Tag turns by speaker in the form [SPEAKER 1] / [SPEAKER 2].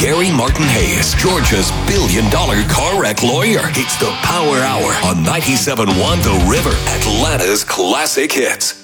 [SPEAKER 1] Gary Martin Hayes, Georgia's billion-dollar car wreck lawyer. It's the Power Hour on 97.1 The River, Atlanta's classic hits.